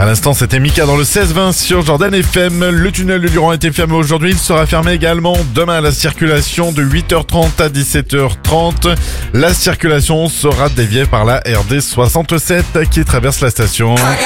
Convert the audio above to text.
l'instant, c'était Mika dans le 16-20 sur Jordan FM. Le tunnel de Luran a été fermé aujourd'hui. Il sera fermé également demain à la circulation de 8h30 à 17h30. La circulation sera déviée par la RD 67 qui traverse la station.